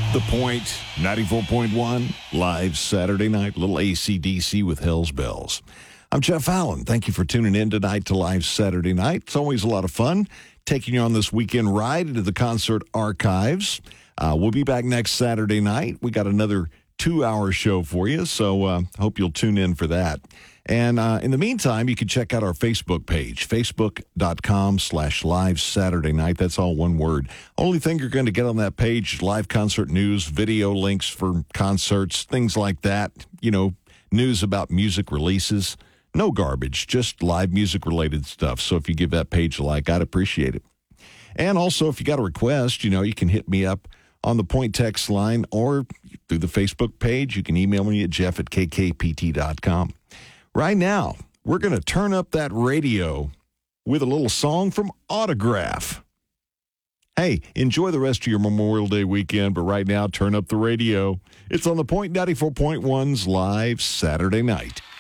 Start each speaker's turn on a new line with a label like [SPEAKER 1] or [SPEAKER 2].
[SPEAKER 1] The Point, 94.1, live Saturday night, little AC/DC with Hell's Bells. I'm Jeff Allen. Thank you for tuning in tonight to Live Saturday Night. It's always a lot of fun taking you on this weekend ride into the concert archives. We'll be back next Saturday night. We got another 2-hour show for you, so hope you'll tune in for that. And in the meantime, you can check out our Facebook page, facebook.com/live Saturday night. That's all one word. Only thing you're going to get on that page is live concert news, video links for concerts, things like that. You know, news about music releases. No garbage, just live music-related stuff. So if you give that page a like, I'd appreciate it. And also, if you got a request, you know, you can hit me up on the Point text line or through the Facebook page. You can email me at jeff@kkpt.com. Right now, we're going to turn up that radio with a little song from Autograph. Hey, enjoy the rest of your Memorial Day weekend, but right now, turn up the radio. It's on the Point 94.1's Live Saturday Night.